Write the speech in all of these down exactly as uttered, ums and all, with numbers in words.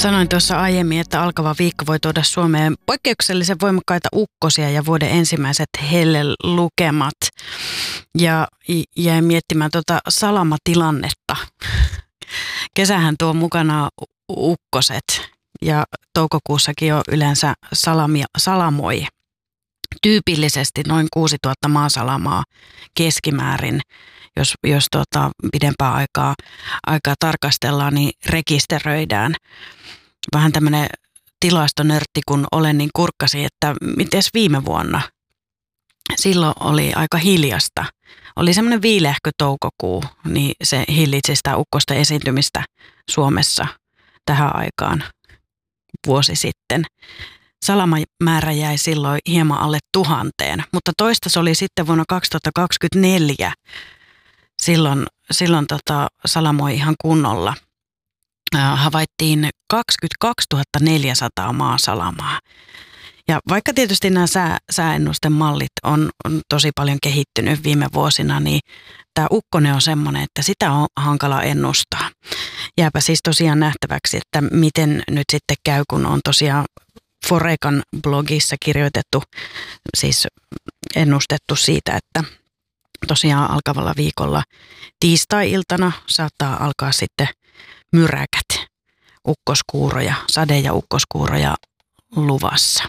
Sanoin tuossa aiemmin, että alkava viikko voi tuoda Suomeen poikkeuksellisen voimakkaita ukkosia ja vuoden ensimmäiset hellelukemat. Ja jäin miettimään tuota salamatilannetta. Kesähän tuo mukana ukkoset ja toukokuussakin on yleensä salamia, salamoi. Tyypillisesti noin kuusituhatta maasalamaa keskimäärin, jos, jos tuota pidempää aikaa, aikaa tarkastellaan, niin rekisteröidään. Vähän tämmöinen tilastonörtti, kun olen, niin kurkkasi, että mites viime vuonna? Silloin oli aika hiljasta. Oli semmoinen viilehkö toukokuu, niin se hillitsi sitä ukkosten esiintymistä Suomessa tähän aikaan vuosi sitten. Salamamäärä jäi silloin hieman alle tuhanteen, mutta toista se oli sitten vuonna kaksituhattakaksikymmentäneljä. Silloin, silloin tota salamoi ihan kunnolla. Äh, havaittiin kaksikymmentäkaksituhatta neljäsataa maasalamaa. Ja vaikka tietysti nämä sää, sääennusten mallit on, on tosi paljon kehittynyt viime vuosina, niin tämä ukkonen on semmoinen, että sitä on hankala ennustaa. Jääpä siis tosiaan nähtäväksi, että miten nyt sitten käy, kun on tosiaan Forecan blogissa kirjoitettu, siis ennustettu siitä, että tosiaan alkavalla viikolla tiistai-iltana saattaa alkaa sitten myräkät, ukkoskuuroja, sade- ja ukkoskuuroja luvassa.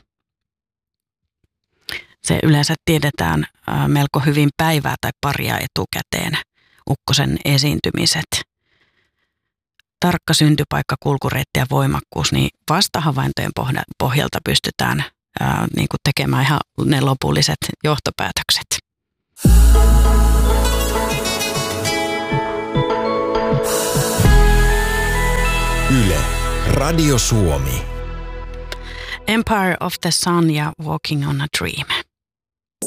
Se yleensä tiedetään melko hyvin päivää tai paria etukäteen, ukkosen esiintymiset. Tarkka syntypaikka, kulkureitti ja voimakkuus, niin vastahavaintojen pohjalta pystytään ää, niin kuin tekemään ihan ne lopulliset johtopäätökset. Yle, Radio Suomi. Empire of the Sun ja Walking on a Dream.